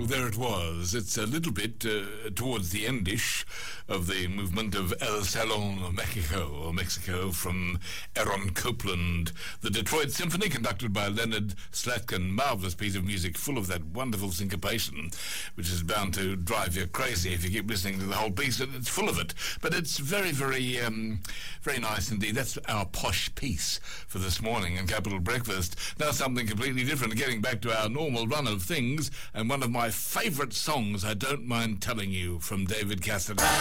Well, there it was. It's a little bit towards the endish of the movement of El Salon Mexico from Aaron Copland. The Detroit Symphony, conducted by Leonard Slatkin. Marvellous piece of music, full of that wonderful syncopation, which is bound to drive you crazy if you keep listening to the whole piece. It's full of it. But it's very, very, very nice indeed. That's our posh piece for this morning in Capital Breakfast. Now something completely different, getting back to our normal run of things, and one of my favourite songs, I Don't Mind Telling You, from David Cassidy.